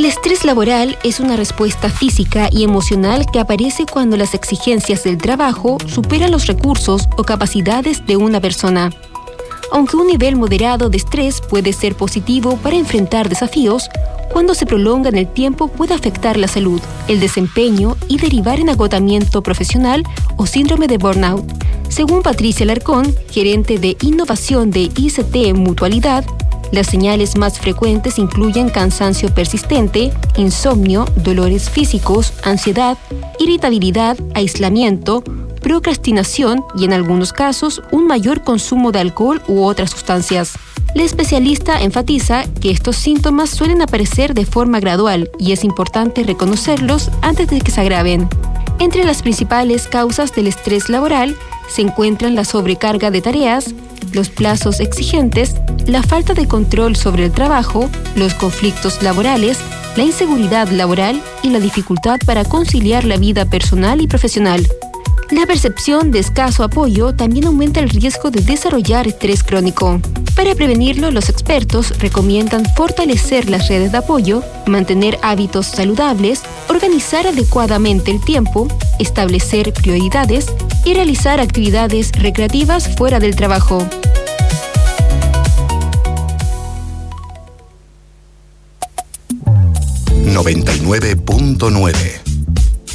estrés laboral es una respuesta física y emocional que aparece cuando las exigencias del trabajo superan los recursos o capacidades de una persona. Aunque un nivel moderado de estrés puede ser positivo para enfrentar desafíos, cuando se prolonga en el tiempo puede afectar la salud, el desempeño y derivar en agotamiento profesional o síndrome de burnout. Según Patricia Alarcón, gerente de innovación de ICT Mutualidad, las señales más frecuentes incluyen cansancio persistente, insomnio, dolores físicos, ansiedad, irritabilidad, aislamiento, procrastinación y en algunos casos un mayor consumo de alcohol u otras sustancias. La especialista enfatiza que estos síntomas suelen aparecer de forma gradual y es importante reconocerlos antes de que se agraven. Entre las principales causas del estrés laboral se encuentran la sobrecarga de tareas, los plazos exigentes, la falta de control sobre el trabajo, los conflictos laborales, la inseguridad laboral y la dificultad para conciliar la vida personal y profesional. La percepción de escaso apoyo también aumenta el riesgo de desarrollar estrés crónico. Para prevenirlo, los expertos recomiendan fortalecer las redes de apoyo, mantener hábitos saludables, organizar adecuadamente el tiempo, establecer prioridades y realizar actividades recreativas fuera del trabajo. .9